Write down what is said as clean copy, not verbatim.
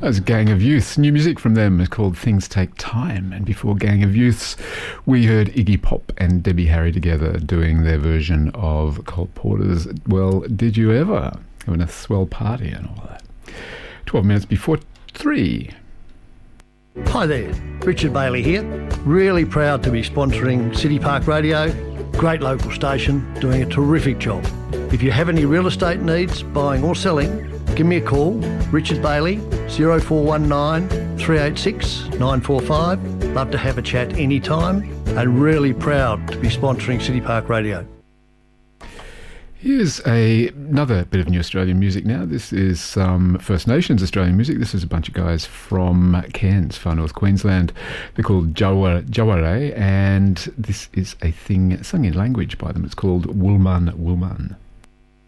That's Gang of Youths. New music from them is called Things Take Time. And before Gang of Youths, we heard Iggy Pop and Debbie Harry together doing their version of Cole Porter's Well, Did You Ever? Having a swell party and all that. 12 minutes before 3. Hi there, Richard Bailey here. Really proud to be sponsoring City Park Radio. Great local station, doing a terrific job. If you have any real estate needs, buying or selling, give me a call, Richard Bailey, 0419 386 945. Love to have a chat anytime and really proud to be sponsoring City Park Radio. Here's another bit of new Australian music now. This is some First Nations Australian music. This is a bunch of guys from Cairns, far north Queensland. They're called Jaware, and this is a thing sung in language by them. It's called Woolman Woolman.